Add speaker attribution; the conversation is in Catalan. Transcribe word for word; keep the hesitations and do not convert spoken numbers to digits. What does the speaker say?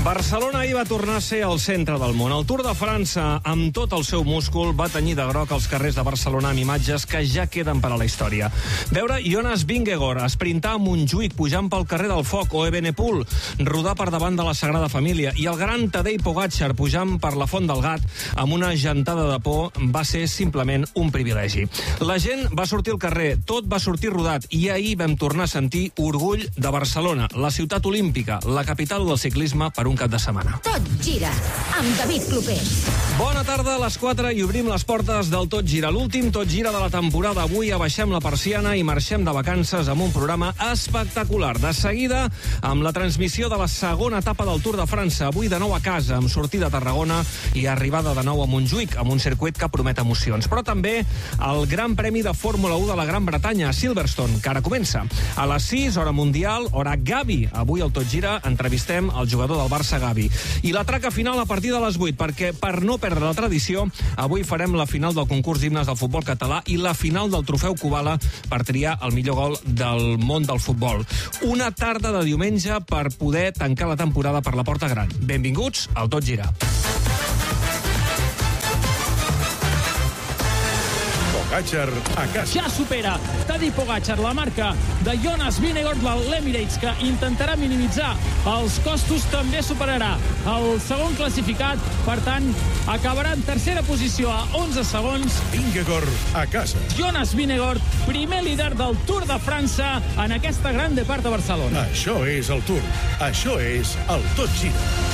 Speaker 1: Barcelona ahir va tornar a ser el centre del món. El Tour de França, amb tot el seu múscul, va tenyir de groc els carrers de Barcelona amb imatges que ja queden per a la història. Veure Jonas Vingegaard esprintar a Montjuïc pujant pel carrer del Foc, o Evenepoel rodar per davant de la Sagrada Família, i el gran Tadej Pogačar pujant per la Font del Gat amb una gentada de por va ser simplement un privilegi. La gent va sortir al carrer, tot va sortir rodat, i ahir vam tornar a sentir orgull de Barcelona, la ciutat olímpica, la capital del ciclisme per un cap de setmana.
Speaker 2: Tot gira amb David Clopés.
Speaker 1: Bona tarda, a les quatre, i obrim les portes del Tot Gira. L'últim Tot Gira de la temporada. Avui abaixem la persiana i marxem de vacances amb un programa espectacular. De seguida, amb la transmissió de la segona etapa del Tour de França. Avui de nou a casa, amb sortida a Tarragona i arribada de nou a Montjuïc, amb un circuit que promet emocions. Però també el Gran Premi de Fórmula u de la Gran Bretanya, a Silverstone, que ara comença. A les sis, hora mundial, hora Gavi. Avui al Tot Gira entrevistem el jugador del Barça, Gavi. I la traca final a partir de les vuit, perquè per no perdre la tradició, avui farem la final del concurs d'himnes del futbol català i la final del trofeu Kubala per triar el millor gol del món del futbol. Una tarda de diumenge per poder tancar la temporada per la porta gran. Benvinguts al Tot Gira.
Speaker 3: Pogačar a casa.
Speaker 4: Ja supera Tadej Pogačar la marca de Jonas Vingegaard de l'Emirates, que intentarà minimitzar els costos. També superarà el segon classificat, per tant acabarà en tercera posició a onze segons.
Speaker 3: Vingegaard a casa.
Speaker 4: Jonas Vingegaard, primer líder del Tour de França en aquesta gran depart de Barcelona.
Speaker 3: Això és el Tour. Això és el Tot Gira.